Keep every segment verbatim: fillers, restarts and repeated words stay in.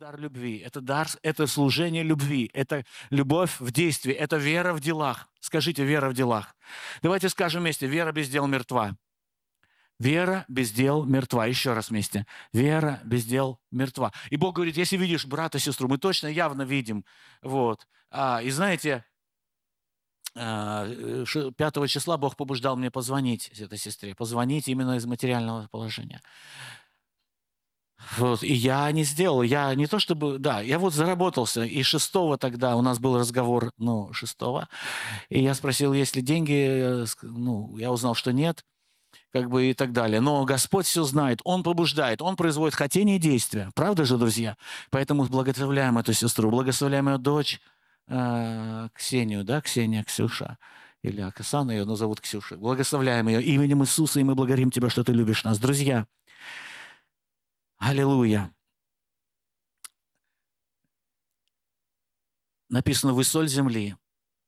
дар любви, это дар, это служение любви, это любовь в действии, это вера в делах. Скажите, вера в делах. Давайте скажем вместе, вера без дел мертва. Вера без дел мертва. Еще раз вместе. Вера без дел мертва. И Бог говорит, если видишь брата, сестру, мы точно явно видим. Вот. А, и знаете, пятого числа Бог побуждал мне позвонить этой сестре. Позвонить именно из материального положения. Вот, и я не сделал, я не то чтобы, да, я вот заработался, и шестого тогда у нас был разговор, ну, шестого, и я спросил, есть ли деньги, ну, я узнал, что нет, как бы и так далее. Но Господь все знает, Он побуждает, Он производит хотение и действия, правда же, друзья? Поэтому благословляем эту сестру, благословляем ее дочь э, Ксению, да, Ксения, Ксюша, или Оксана ее, но зовут Ксюша. Благословляем ее именем Иисуса, и мы благодарим Тебя, что Ты любишь нас. Друзья, аллилуйя. Написано, вы соль земли.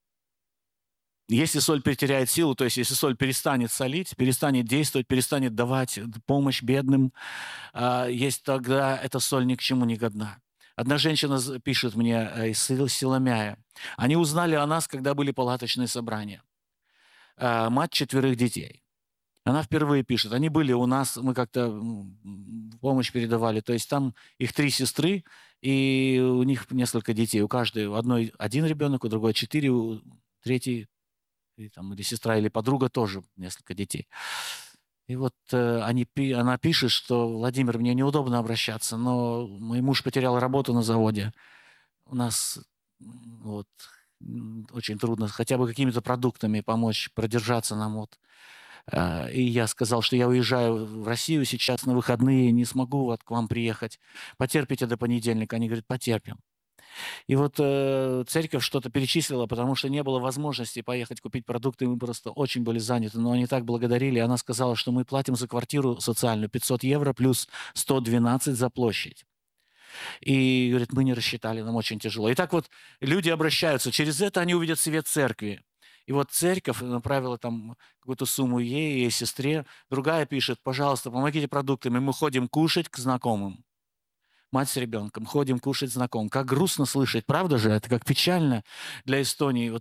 Если соль потеряет силу, то есть если соль перестанет солить, перестанет действовать, перестанет давать помощь бедным, есть тогда эта соль ни к чему не годна. Одна женщина пишет мне из Силомяя. Они узнали о нас, когда были палаточные собрания. Мать четверых детей. Она впервые пишет. Они были у нас, мы как-то помощь передавали. То есть там их три сестры, и у них несколько детей. У каждой, у одной один ребенок, у другой четыре, у третьей, или, там, или сестра, или подруга тоже несколько детей. И вот э, они, она пишет, что, Владимир, мне неудобно обращаться, но мой муж потерял работу на заводе. У нас вот, очень трудно хотя бы какими-то продуктами помочь продержаться нам. Вот. И я сказал, что я уезжаю в Россию сейчас на выходные, не смогу вот к вам приехать. Потерпите до понедельника. Они говорят, потерпим. И вот э, церковь что-то перечислила, потому что не было возможности поехать купить продукты, мы просто очень были заняты, но они так благодарили. Она сказала, что мы платим за квартиру социальную пятьсот евро плюс сто двенадцать за площадь. И, говорит, мы не рассчитали, нам очень тяжело. И так вот люди обращаются, через это они увидят свет церкви. И вот церковь направила там какую-то сумму ей, ей сестре. Другая пишет, пожалуйста, помогите продуктами, мы ходим кушать к знакомым. Мать с ребенком, ходим кушать знакомым. Как грустно слышать, правда же? Это как печально для Эстонии. Вот